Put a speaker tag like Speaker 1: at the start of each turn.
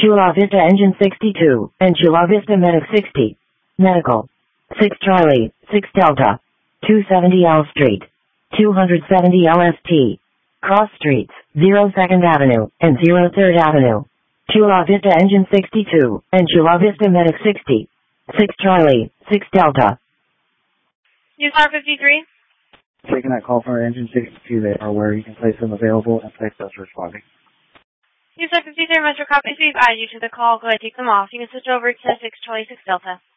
Speaker 1: Chula Vista Engine 62, and Chula Vista Medic 60. Medical. 6 Charlie, 6 Delta. 270 L Street. 270 LST. Cross Streets, 0 2nd Avenue, and 0 3rd Avenue. Chula Vista Engine 62, and Chula Vista Medic 60. 6 Charlie, 6 Delta.
Speaker 2: USAR 53.
Speaker 3: Taking that call from Engine 62, they are where you can place them available and place those responding.
Speaker 2: USAR 53, Metro Copy. We've added you to the call. Go ahead, take them off. You can switch over to 6 Charlie, 6 Delta.